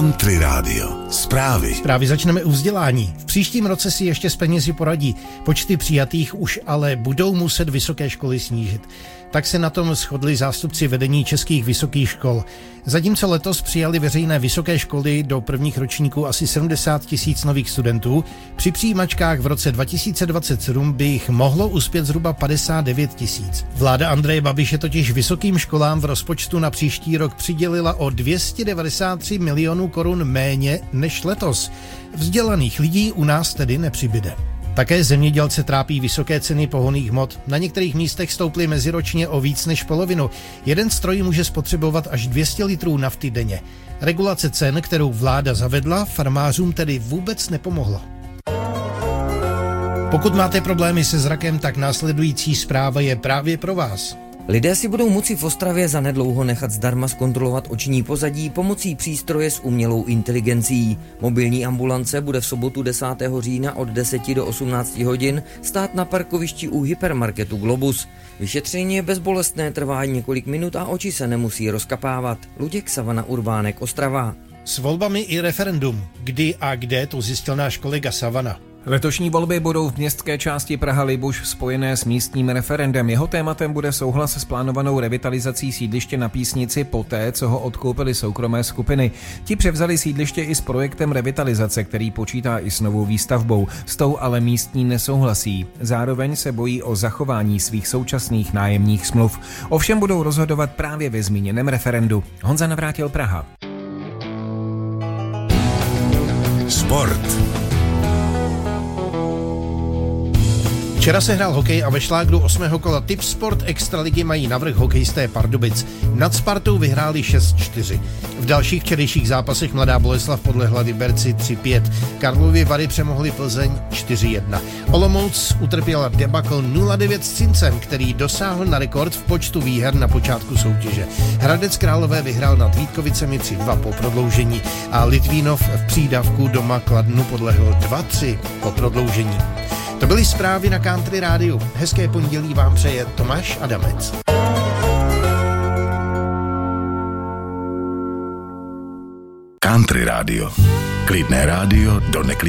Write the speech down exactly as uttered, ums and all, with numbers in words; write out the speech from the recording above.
Country Radio. Zprávy. Zprávy začneme u vzdělání. V příštím roce si ještě s penězi poradí. Počty přijatých už ale budou muset vysoké školy snížit. Tak se na tom shodli zástupci vedení českých vysokých škol. Zatímco letos přijali veřejné vysoké školy do prvních ročníků asi sedmdesát tisíc nových studentů, při přijímačkách v roce dva tisíce dvacet sedm by jich mohlo uspět zhruba padesát devět tisíc. Vláda Andreje Babiše totiž vysokým školám v rozpočtu na příští rok přidělila o dvě stě devadesát tři milionů korun méně než letos. Vzdělaných lidí u nás tedy nepřibyde. Také zemědělce trápí vysoké ceny pohonných hmot. Na některých místech stouply meziročně o víc než polovinu. Jeden stroj může spotřebovat až dvě stě litrů nafty denně. Regulace cen, kterou vláda zavedla, farmářům tedy vůbec nepomohla. Pokud máte problémy se zrakem, tak následující zpráva je právě pro vás. Lidé si budou moci v Ostravě zanedlouho nechat zdarma zkontrolovat oční pozadí pomocí přístroje s umělou inteligencí. Mobilní ambulance bude v sobotu desátého října od deseti do osmnácti hodin stát na parkovišti u hypermarketu Globus. Vyšetření je bezbolestné, trvá několik minut a oči se nemusí rozkapávat. Luděk Savana, Urbánek, Ostrava. S volbami i referendum. Kdy a kde, to zjistil náš kolega Savana. Letošní volby budou v městské části Praha-Libuš spojené s místním referendem. Jeho tématem bude souhlas s plánovanou revitalizací sídliště na Písnici poté, co ho odkoupily soukromé skupiny. Ti převzali sídliště i s projektem revitalizace, který počítá i s novou výstavbou. S tou ale místní nesouhlasí. Zároveň se bojí o zachování svých současných nájemních smluv. Ovšem budou rozhodovat právě ve zmíněném referendu. Honza Navrátil, Praha. Sport. Včera se hrál hokej a ve šlágru osmého kola Tip Sport Extraligy mají navrch hokejisté Pardubic. Nad Spartou vyhráli šest čtyři. V dalších včerejších zápasech Mladá Boleslav podlehla Liberci tři pět. Karlovy Vary přemohli Plzeň čtyři jedna. Olomouc utrpěla debakl nula devět s Cincem, který dosáhl na rekord v počtu výher na počátku soutěže. Hradec Králové vyhrál nad Vítkovicemi tři dva po prodloužení a Litvínov v přídavku doma Kladnu podlehl dva tři po prodloužení. To byly zprávy na Country Rádiu. Hezké pondělí vám přeje Tomáš Adamec. Country Radio. Klidné rádio do neklidné.